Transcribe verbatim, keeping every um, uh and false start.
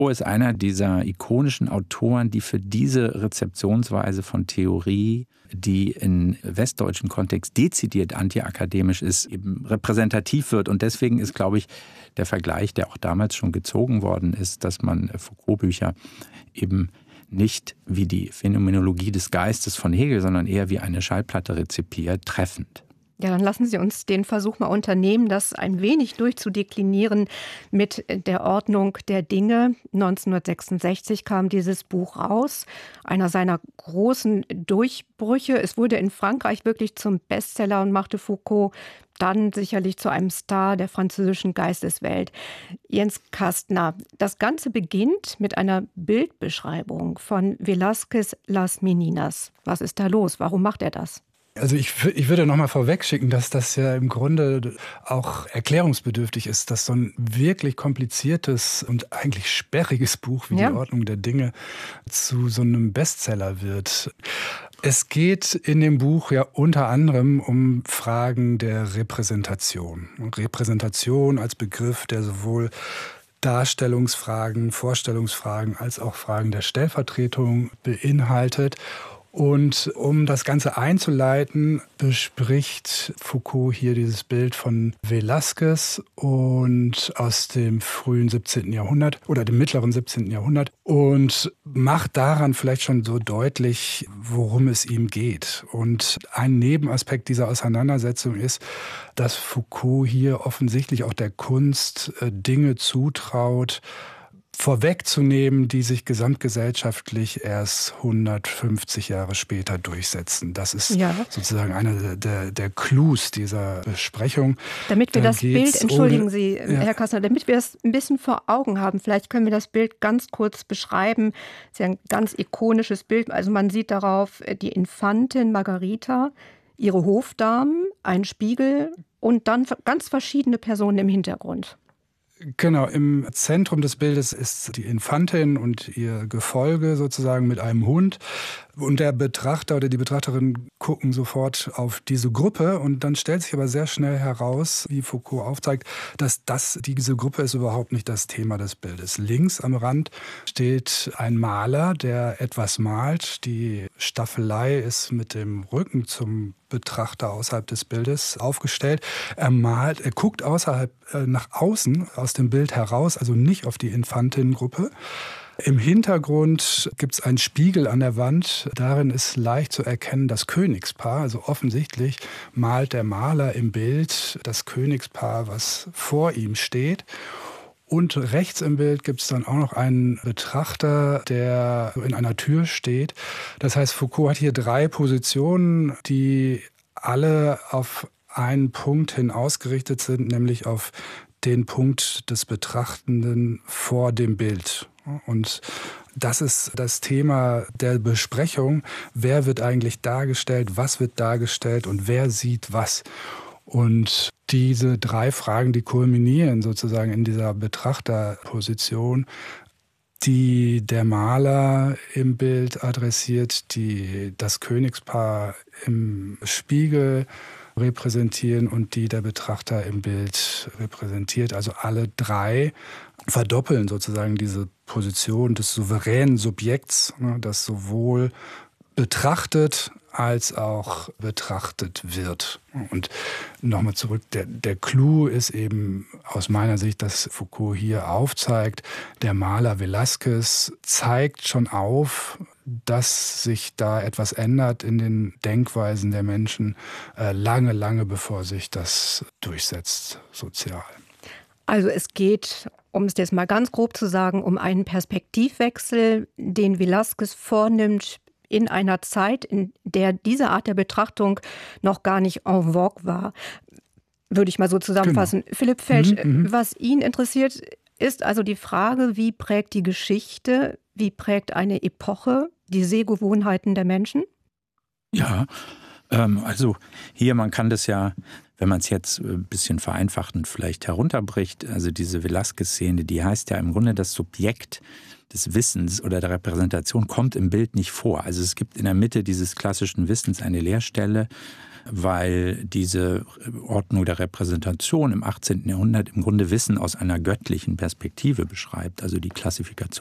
Foucault ist einer dieser ikonischen Autoren, die für diese Rezeptionsweise von Theorie, die im westdeutschen Kontext dezidiert antiakademisch ist, eben repräsentativ wird. Und deswegen ist, glaube ich, der Vergleich, der auch damals schon gezogen worden ist, dass man Foucault-Bücher eben nicht wie die Phänomenologie des Geistes von Hegel, sondern eher wie eine Schallplatte rezipiert, treffend. Ja, dann lassen Sie uns den Versuch mal unternehmen, das ein wenig durchzudeklinieren mit der Ordnung der Dinge. neunzehnhundertsechsundsechzig kam dieses Buch raus, einer seiner großen Durchbrüche. Es wurde in Frankreich wirklich zum Bestseller und machte Foucault dann sicherlich zu einem Star der französischen Geisteswelt. Jens Kastner, das Ganze beginnt mit einer Bildbeschreibung von Velázquez Las Meninas. Was ist da los? Warum macht er das? Also ich, ich würde noch mal vorweg schicken, dass das ja im Grunde auch erklärungsbedürftig ist, dass so ein wirklich kompliziertes und eigentlich sperriges Buch wie ja. die Ordnung der Dinge zu so einem Bestseller wird. Es geht in dem Buch ja unter anderem um Fragen der Repräsentation. Repräsentation als Begriff, der sowohl Darstellungsfragen, Vorstellungsfragen als auch Fragen der Stellvertretung beinhaltet. Und um das Ganze einzuleiten, bespricht Foucault hier dieses Bild von Velázquez und aus dem frühen siebzehnten Jahrhundert oder dem mittleren siebzehnten Jahrhundert und macht daran vielleicht schon so deutlich, worum es ihm geht. Und ein Nebenaspekt dieser Auseinandersetzung ist, dass Foucault hier offensichtlich auch der Kunst Dinge zutraut, vorwegzunehmen, die sich gesamtgesellschaftlich erst hundertfünfzig Jahre später durchsetzen. Das ist ja. sozusagen einer der, der Clous dieser Besprechung. Damit wir da das Bild, entschuldigen um, Sie, ja. Herr Kastner, damit wir das ein bisschen vor Augen haben, vielleicht können wir das Bild ganz kurz beschreiben. Das ist ja ein ganz ikonisches Bild. Also man sieht darauf die Infantin Margarita, ihre Hofdamen, einen Spiegel und dann ganz verschiedene Personen im Hintergrund. Genau, im Zentrum des Bildes ist die Infantin und ihr Gefolge sozusagen mit einem Hund. Und der Betrachter oder die Betrachterin gucken sofort auf diese Gruppe. Und dann stellt sich aber sehr schnell heraus, wie Foucault aufzeigt, dass das, diese Gruppe ist überhaupt nicht das Thema des Bildes. Links am Rand steht ein Maler, der etwas malt. Die Staffelei ist mit dem Rücken zum Betrachter außerhalb des Bildes aufgestellt. Er malt, er guckt außerhalb, äh, nach außen aus dem Bild heraus, also nicht auf die Infantinnengruppe. Im Hintergrund gibt es einen Spiegel an der Wand. Darin ist leicht zu erkennen das Königspaar. Also offensichtlich malt der Maler im Bild das Königspaar, was vor ihm steht. Und rechts im Bild gibt es dann auch noch einen Betrachter, der in einer Tür steht. Das heißt, Foucault hat hier drei Positionen, die alle auf einen Punkt hin ausgerichtet sind, nämlich auf den Punkt des Betrachtenden vor dem Bild. Und das ist das Thema der Besprechung. Wer wird eigentlich dargestellt, was wird dargestellt und wer sieht was? Und diese drei Fragen, die kulminieren sozusagen in dieser Betrachterposition, die der Maler im Bild adressiert, die das Königspaar im Spiegel repräsentieren und die der Betrachter im Bild repräsentiert. Also alle drei verdoppeln sozusagen diese Position des souveränen Subjekts, das sowohl betrachtet als auch betrachtet wird. Und nochmal zurück, der, der Clou ist eben aus meiner Sicht, dass Foucault hier aufzeigt, der Maler Velázquez zeigt schon auf, dass sich da etwas ändert in den Denkweisen der Menschen, äh, lange, lange bevor sich das durchsetzt sozial. Also es geht, um es jetzt mal ganz grob zu sagen, um einen Perspektivwechsel, den Velázquez vornimmt, in einer Zeit, in der diese Art der Betrachtung noch gar nicht en vogue war, würde ich mal so zusammenfassen. Genau. Philipp Felsch, mhm, was ihn interessiert, ist also die Frage, wie prägt die Geschichte, wie prägt eine Epoche die Sehgewohnheiten der Menschen? Ja, ähm, also hier, man kann das ja, Wenn man es jetzt ein bisschen vereinfachend vielleicht herunterbricht, also diese Velázquez-Szene, die heißt ja im Grunde, das Subjekt des Wissens oder der Repräsentation kommt im Bild nicht vor. Also es gibt in der Mitte dieses klassischen Wissens eine Leerstelle, weil diese Ordnung der Repräsentation im achtzehnten Jahrhundert im Grunde Wissen aus einer göttlichen Perspektive beschreibt, also die Klassifikation